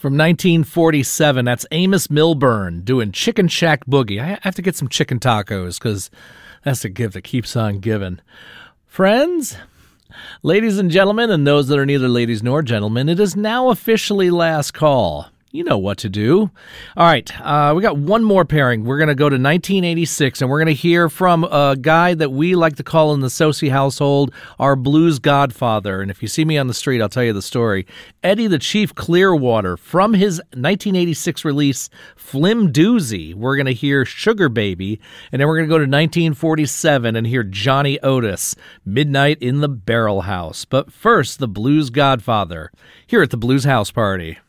From 1947, that's Amos Milburn doing Chicken Shack Boogie. I have to get some chicken tacos because that's a gift that keeps on giving. Friends, ladies and gentlemen, and those that are neither ladies nor gentlemen, it is now officially last call. You know what to do. All right, we got one more pairing. We're going to go to 1986, and we're going to hear from a guy that we like to call in the Sosi household our blues godfather. And if you see me on the street, I'll tell you the story. Eddie the Chief Clearwater, from his 1986 release, Flim Doozy, we're going to hear Sugar Baby, and then we're going to go to 1947 and hear Johnny Otis, Midnight in the Barrel House. But first, the blues godfather, here at the Blues House Party.